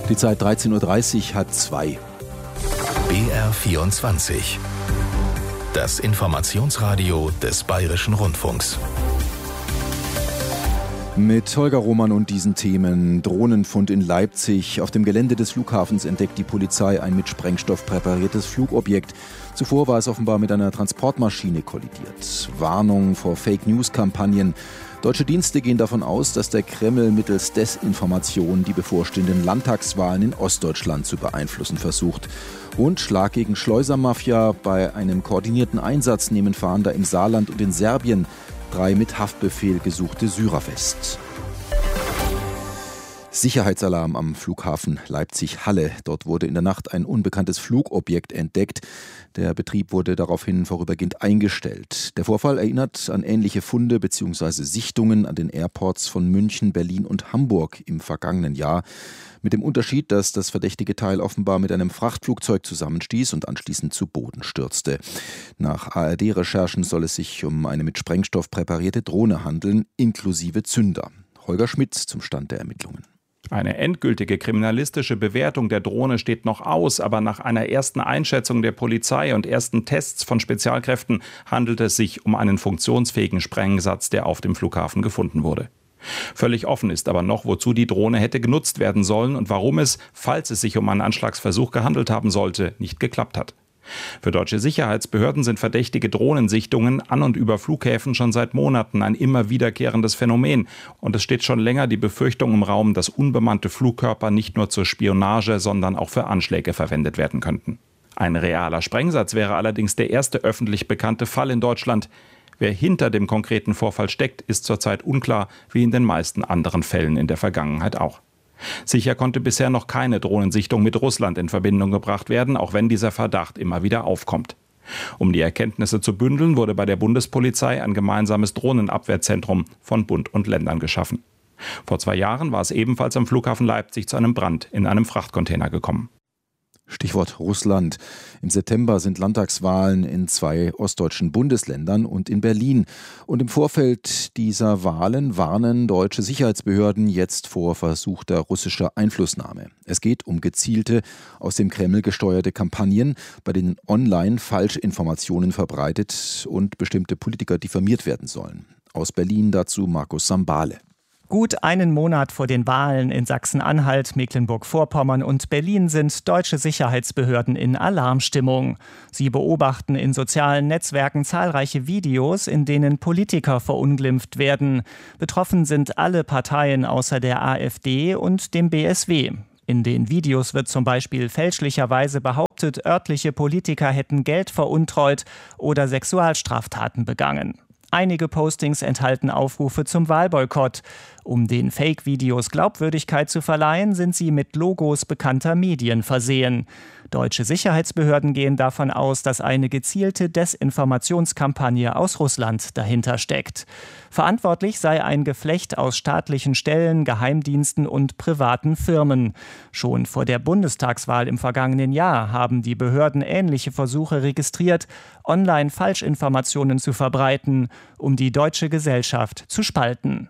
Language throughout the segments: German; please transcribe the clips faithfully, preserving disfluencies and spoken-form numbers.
Die Zeit dreizehn Uhr dreißig, halb zwei. B R vierundzwanzig. Das Informationsradio des Bayerischen Rundfunks. Mit Holger Roman und diesen Themen. Drohnenfund in Leipzig. Auf dem Gelände des Flughafens entdeckt die Polizei ein mit Sprengstoff präpariertes Flugobjekt. Zuvor war es offenbar mit einer Transportmaschine kollidiert. Warnung vor Fake-News-Kampagnen. Deutsche Dienste gehen davon aus, dass der Kreml mittels Desinformation die bevorstehenden Landtagswahlen in Ostdeutschland zu beeinflussen versucht. Und Schlag gegen Schleusermafia. Bei einem koordinierten Einsatz nehmen Fahnder im Saarland und in Serbien drei mit Haftbefehl gesuchte Syrer fest. Sicherheitsalarm am Flughafen Leipzig-Halle. Dort wurde in der Nacht ein unbekanntes Flugobjekt entdeckt. Der Betrieb wurde daraufhin vorübergehend eingestellt. Der Vorfall erinnert an ähnliche Funde bzw. Sichtungen an den Airports von München, Berlin und Hamburg im vergangenen Jahr. Mit dem Unterschied, dass das verdächtige Teil offenbar mit einem Frachtflugzeug zusammenstieß und anschließend zu Boden stürzte. Nach A R D-Recherchen soll es sich um eine mit Sprengstoff präparierte Drohne handeln, inklusive Zünder. Holger Schmidt zum Stand der Ermittlungen. Eine endgültige kriminalistische Bewertung der Drohne steht noch aus, aber nach einer ersten Einschätzung der Polizei und ersten Tests von Spezialkräften handelt es sich um einen funktionsfähigen Sprengsatz, der auf dem Flughafen gefunden wurde. Völlig offen ist aber noch, wozu die Drohne hätte genutzt werden sollen und warum es, falls es sich um einen Anschlagsversuch gehandelt haben sollte, nicht geklappt hat. Für deutsche Sicherheitsbehörden sind verdächtige Drohnensichtungen an und über Flughäfen schon seit Monaten ein immer wiederkehrendes Phänomen. Und es steht schon länger die Befürchtung im Raum, dass unbemannte Flugkörper nicht nur zur Spionage, sondern auch für Anschläge verwendet werden könnten. Ein realer Sprengsatz wäre allerdings der erste öffentlich bekannte Fall in Deutschland. Wer hinter dem konkreten Vorfall steckt, ist zurzeit unklar, wie in den meisten anderen Fällen in der Vergangenheit auch. Sicher konnte bisher noch keine Drohnensichtung mit Russland in Verbindung gebracht werden, auch wenn dieser Verdacht immer wieder aufkommt. Um die Erkenntnisse zu bündeln, wurde bei der Bundespolizei ein gemeinsames Drohnenabwehrzentrum von Bund und Ländern geschaffen. Vor zwei Jahren war es ebenfalls am Flughafen Leipzig zu einem Brand in einem Frachtcontainer gekommen. Stichwort Russland. Im September sind Landtagswahlen in zwei ostdeutschen Bundesländern und in Berlin. Und im Vorfeld dieser Wahlen warnen deutsche Sicherheitsbehörden jetzt vor versuchter russischer Einflussnahme. Es geht um gezielte, aus dem Kreml gesteuerte Kampagnen, bei denen online Falschinformationen verbreitet und bestimmte Politiker diffamiert werden sollen. Aus Berlin dazu Markus Sambale. Gut einen Monat vor den Wahlen in Sachsen-Anhalt, Mecklenburg-Vorpommern und Berlin sind deutsche Sicherheitsbehörden in Alarmstimmung. Sie beobachten in sozialen Netzwerken zahlreiche Videos, in denen Politiker verunglimpft werden. Betroffen sind alle Parteien außer der AfD und dem B S W. In den Videos wird zum Beispiel fälschlicherweise behauptet, örtliche Politiker hätten Geld veruntreut oder Sexualstraftaten begangen. Einige Postings enthalten Aufrufe zum Wahlboykott. Um den Fake-Videos Glaubwürdigkeit zu verleihen, sind sie mit Logos bekannter Medien versehen. Deutsche Sicherheitsbehörden gehen davon aus, dass eine gezielte Desinformationskampagne aus Russland dahinter steckt. Verantwortlich sei ein Geflecht aus staatlichen Stellen, Geheimdiensten und privaten Firmen. Schon vor der Bundestagswahl im vergangenen Jahr haben die Behörden ähnliche Versuche registriert, online Falschinformationen zu verbreiten, um die deutsche Gesellschaft zu spalten.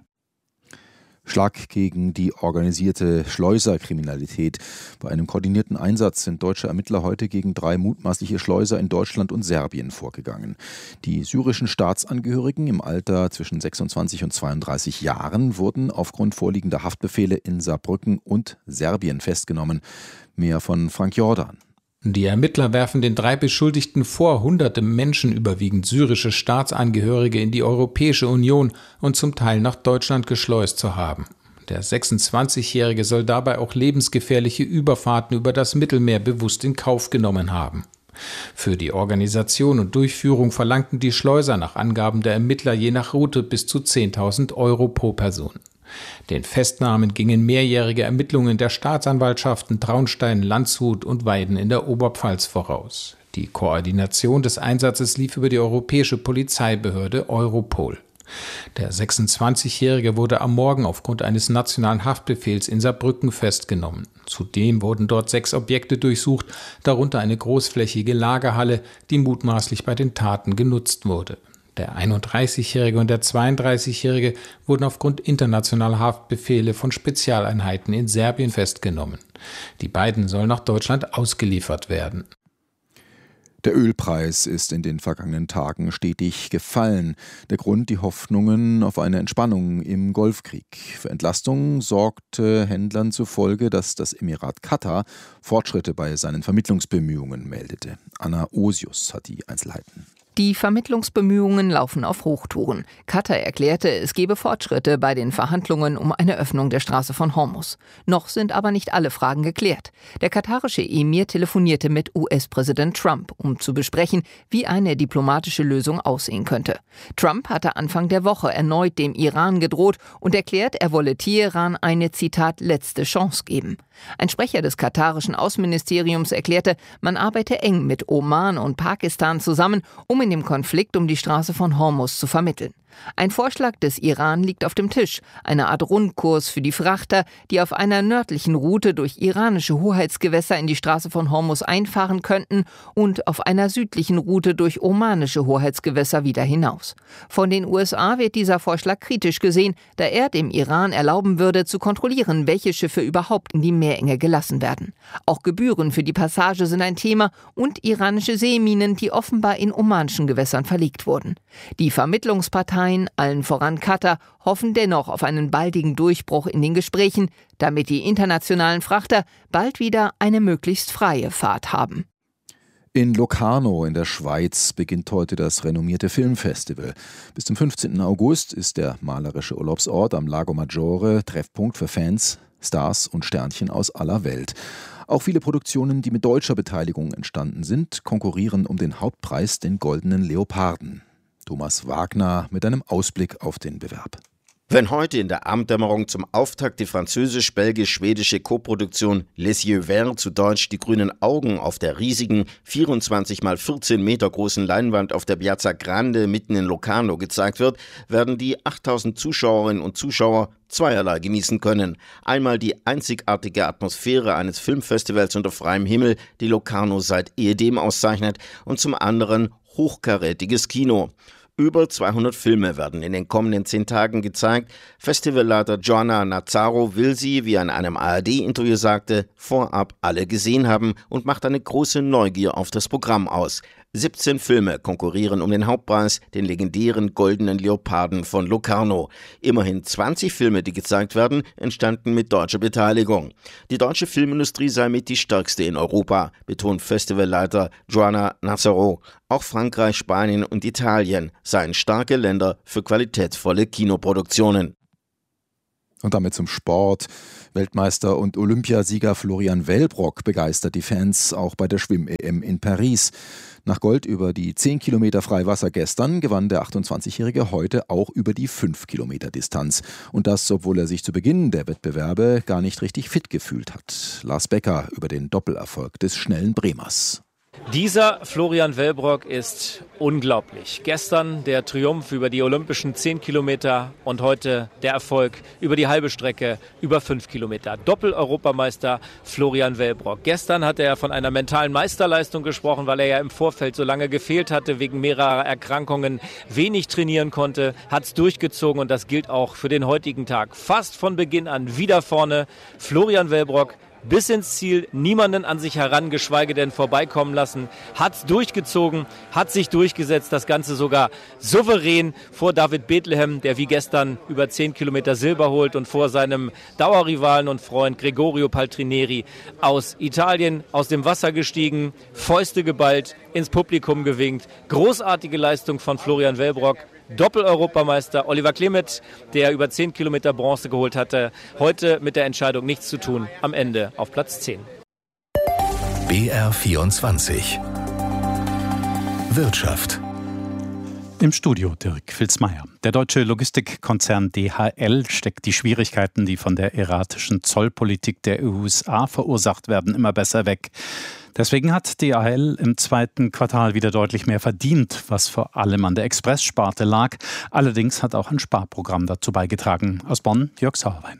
Schlag gegen die organisierte Schleuserkriminalität. Bei einem koordinierten Einsatz sind deutsche Ermittler heute gegen drei mutmaßliche Schleuser in Deutschland und Serbien vorgegangen. Die syrischen Staatsangehörigen im Alter zwischen sechsundzwanzig und zweiunddreißig Jahren wurden aufgrund vorliegender Haftbefehle in Saarbrücken und Serbien festgenommen. Mehr von Frank Jordan. Die Ermittler werfen den drei Beschuldigten vor, hunderte Menschen, überwiegend syrische Staatsangehörige, in die Europäische Union und zum Teil nach Deutschland geschleust zu haben. Der sechsundzwanzigjährige soll dabei auch lebensgefährliche Überfahrten über das Mittelmeer bewusst in Kauf genommen haben. Für die Organisation und Durchführung verlangten die Schleuser nach Angaben der Ermittler je nach Route bis zu zehntausend Euro pro Person. Den Festnahmen gingen mehrjährige Ermittlungen der Staatsanwaltschaften Traunstein, Landshut und Weiden in der Oberpfalz voraus. Die Koordination des Einsatzes lief über die europäische Polizeibehörde Europol. Der sechsundzwanzigjährige wurde am Morgen aufgrund eines nationalen Haftbefehls in Saarbrücken festgenommen. Zudem wurden dort sechs Objekte durchsucht, darunter eine großflächige Lagerhalle, die mutmaßlich bei den Taten genutzt wurde. Der einunddreißigjährige und der zweiunddreißigjährige wurden aufgrund internationaler Haftbefehle von Spezialeinheiten in Serbien festgenommen. Die beiden sollen nach Deutschland ausgeliefert werden. Der Ölpreis ist in den vergangenen Tagen stetig gefallen. Der Grund die Hoffnungen auf eine Entspannung im Golfkrieg. Für Entlastung sorgte Händlern zufolge, dass das Emirat Katar Fortschritte bei seinen Vermittlungsbemühungen meldete. Anna Osius hat die Einzelheiten. Die Vermittlungsbemühungen laufen auf Hochtouren. Katar erklärte, es gebe Fortschritte bei den Verhandlungen um eine Öffnung der Straße von Hormuz. Noch sind aber nicht alle Fragen geklärt. Der katarische Emir telefonierte mit U S-Präsident Trump, um zu besprechen, wie eine diplomatische Lösung aussehen könnte. Trump hatte Anfang der Woche erneut dem Iran gedroht und erklärt, er wolle Teheran eine, Zitat, letzte Chance geben. Ein Sprecher des katarischen Außenministeriums erklärte, man arbeite eng mit Oman und Pakistan zusammen, um in dem Konflikt um die Straße von Hormuz zu vermitteln. Ein Vorschlag des Iran liegt auf dem Tisch, eine Art Rundkurs für die Frachter, die auf einer nördlichen Route durch iranische Hoheitsgewässer in die Straße von Hormuz einfahren könnten und auf einer südlichen Route durch omanische Hoheitsgewässer wieder hinaus. Von den U S A wird dieser Vorschlag kritisch gesehen, da er dem Iran erlauben würde, zu kontrollieren, welche Schiffe überhaupt in die Meerenge gelassen werden. Auch Gebühren für die Passage sind ein Thema und iranische Seeminen, die offenbar in omanischen Gewässern verlegt wurden. Die Vermittlungsparteien, allen voran Katar, hoffen dennoch auf einen baldigen Durchbruch in den Gesprächen, damit die internationalen Frachter bald wieder eine möglichst freie Fahrt haben. In Locarno in der Schweiz beginnt heute das renommierte Filmfestival. Bis zum fünfzehnten August ist der malerische Urlaubsort am Lago Maggiore Treffpunkt für Fans, Stars und Sternchen aus aller Welt. Auch viele Produktionen, die mit deutscher Beteiligung entstanden sind, konkurrieren um den Hauptpreis, den Goldenen Leoparden. Thomas Wagner mit einem Ausblick auf den Bewerb. Wenn heute in der Abenddämmerung zum Auftakt die französisch-belgisch-schwedische Koproduktion Les Yeux Verts, zu Deutsch Die grünen Augen, auf der riesigen vierundzwanzig mal vierzehn Meter großen Leinwand auf der Piazza Grande mitten in Locarno gezeigt wird, werden die achttausend Zuschauerinnen und Zuschauer zweierlei genießen können. Einmal die einzigartige Atmosphäre eines Filmfestivals unter freiem Himmel, die Locarno seit ehedem auszeichnet, und zum anderen hochkarätiges Kino. Über zweihundert Filme werden in den kommenden zehn Tagen gezeigt. Festivalleiter Joanna Nazzaro will sie, wie er in einem A R D-Interview sagte, vorab alle gesehen haben und macht eine große Neugier auf das Programm aus. siebzehn Filme konkurrieren um den Hauptpreis, den legendären Goldenen Leoparden von Locarno. Immerhin zwanzig Filme, die gezeigt werden, entstanden mit deutscher Beteiligung. Die deutsche Filmindustrie sei mit die stärkste in Europa, betont Festivalleiter Joanna Nazzaro. Auch Frankreich, Spanien und Italien seien starke Länder für qualitätsvolle Kinoproduktionen. Und damit zum Sport. Weltmeister und Olympiasieger Florian Wellbrock begeistert die Fans auch bei der Schwimm-E M in Paris. Nach Gold über die zehn Kilometer Freiwasser gestern gewann der achtundzwanzigjährige heute auch über die fünf Kilometer Distanz. Und das, obwohl er sich zu Beginn der Wettbewerbe gar nicht richtig fit gefühlt hat. Lars Becker über den Doppelerfolg des schnellen Bremers. Dieser Florian Wellbrock ist unglaublich. Gestern der Triumph über die olympischen zehn Kilometer und heute der Erfolg über die halbe Strecke, über fünf Kilometer. Doppel-Europameister Florian Wellbrock. Gestern hat er von einer mentalen Meisterleistung gesprochen, weil er ja im Vorfeld so lange gefehlt hatte, wegen mehrerer Erkrankungen, wenig trainieren konnte, hat es durchgezogen und das gilt auch für den heutigen Tag. Fast von Beginn an wieder vorne Florian Wellbrock. Bis ins Ziel, niemanden an sich heran, geschweige denn vorbeikommen lassen, hat's durchgezogen, hat sich durchgesetzt, das Ganze sogar souverän vor David Bethlehem, der wie gestern über zehn Kilometer Silber holt, und vor seinem Dauerrivalen und Freund Gregorio Paltrineri aus Italien aus dem Wasser gestiegen, Fäuste geballt, ins Publikum gewinkt. Großartige Leistung von Florian Wellbrock. Doppel-Europameister Oliver Klemet, der über zehn Kilometer Bronze geholt hatte, heute mit der Entscheidung nichts zu tun, am Ende auf Platz zehn. B R vierundzwanzig Wirtschaft. Im Studio Dirk Filzmeier. Der deutsche Logistikkonzern D H L steckt die Schwierigkeiten, die von der erratischen Zollpolitik der U S A verursacht werden, immer besser weg. Deswegen hat D H L im zweiten Quartal wieder deutlich mehr verdient, was vor allem an der Expresssparte lag. Allerdings hat auch ein Sparprogramm dazu beigetragen. Aus Bonn, Jörg Sauerwein.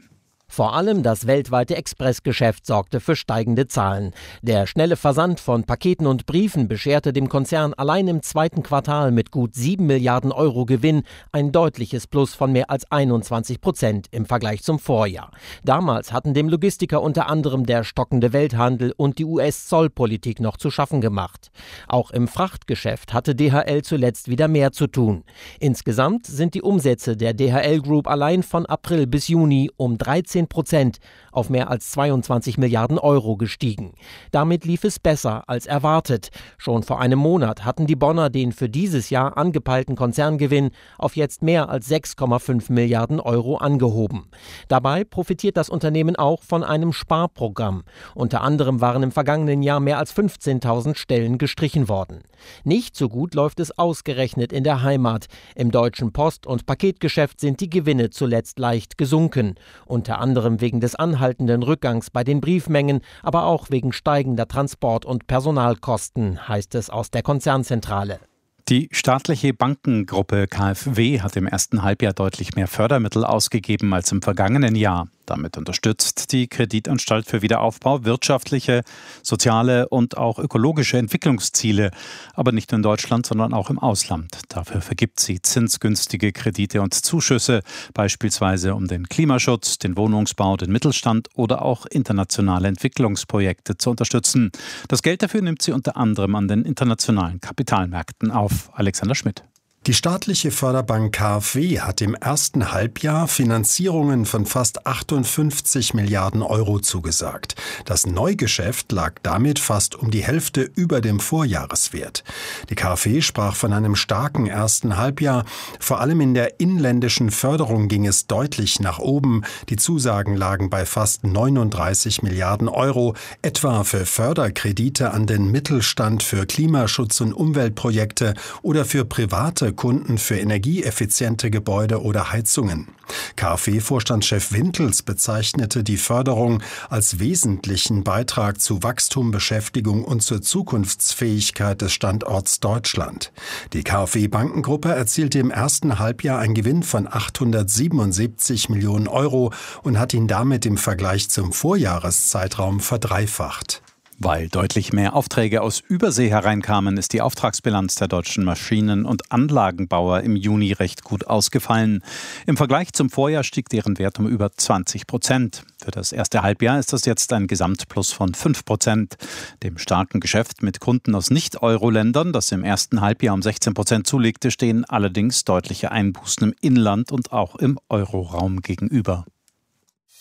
Vor allem das weltweite Expressgeschäft sorgte für steigende Zahlen. Der schnelle Versand von Paketen und Briefen bescherte dem Konzern allein im zweiten Quartal mit gut sieben Milliarden Euro Gewinn ein deutliches Plus von mehr als einundzwanzig Prozent im Vergleich zum Vorjahr. Damals hatten dem Logistiker unter anderem der stockende Welthandel und die U S-Zollpolitik noch zu schaffen gemacht. Auch im Frachtgeschäft hatte D H L zuletzt wieder mehr zu tun. Insgesamt sind die Umsätze der D H L Group allein von April bis Juni um dreizehn Prozent auf mehr als zweiundzwanzig Milliarden Euro gestiegen. Damit lief es besser als erwartet. Schon vor einem Monat hatten die Bonner den für dieses Jahr angepeilten Konzerngewinn auf jetzt mehr als sechs Komma fünf Milliarden Euro angehoben. Dabei profitiert das Unternehmen auch von einem Sparprogramm. Unter anderem waren im vergangenen Jahr mehr als fünfzehntausend Stellen gestrichen worden. Nicht so gut läuft es ausgerechnet in der Heimat. Im deutschen Post- und Paketgeschäft sind die Gewinne zuletzt leicht gesunken. Unter anderem wegen des anhaltenden Rückgangs bei den Briefmengen, aber auch wegen steigender Transport- und Personalkosten, heißt es aus der Konzernzentrale. Die staatliche Bankengruppe K f W hat im ersten Halbjahr deutlich mehr Fördermittel ausgegeben als im vergangenen Jahr. Damit unterstützt die Kreditanstalt für Wiederaufbau wirtschaftliche, soziale und auch ökologische Entwicklungsziele. Aber nicht nur in Deutschland, sondern auch im Ausland. Dafür vergibt sie zinsgünstige Kredite und Zuschüsse, beispielsweise um den Klimaschutz, den Wohnungsbau, den Mittelstand oder auch internationale Entwicklungsprojekte zu unterstützen. Das Geld dafür nimmt sie unter anderem an den internationalen Kapitalmärkten auf. Alexander Schmidt. Die staatliche Förderbank K f W hat im ersten Halbjahr Finanzierungen von fast achtundfünfzig Milliarden Euro zugesagt. Das Neugeschäft lag damit fast um die Hälfte über dem Vorjahreswert. Die K f W sprach von einem starken ersten Halbjahr. Vor allem in der inländischen Förderung ging es deutlich nach oben. Die Zusagen lagen bei fast neununddreißig Milliarden Euro, etwa für Förderkredite an den Mittelstand, für Klimaschutz- und Umweltprojekte oder für private Kunden für energieeffiziente Gebäude oder Heizungen. K f W-Vorstandschef Wintels bezeichnete die Förderung als wesentlichen Beitrag zu Wachstum, Beschäftigung und zur Zukunftsfähigkeit des Standorts Deutschland. Die K f W-Bankengruppe erzielte im ersten Halbjahr einen Gewinn von achthundertsiebenundsiebzig Millionen Euro und hat ihn damit im Vergleich zum Vorjahreszeitraum verdreifacht. Weil deutlich mehr Aufträge aus Übersee hereinkamen, ist die Auftragsbilanz der deutschen Maschinen- und Anlagenbauer im Juni recht gut ausgefallen. Im Vergleich zum Vorjahr stieg deren Wert um über zwanzig Prozent. Für das erste Halbjahr ist das jetzt ein Gesamtplus von fünf Prozent. Dem starken Geschäft mit Kunden aus Nicht-Euro-Ländern, das im ersten Halbjahr um sechzehn Prozent zulegte, stehen allerdings deutliche Einbußen im Inland und auch im Euroraum gegenüber.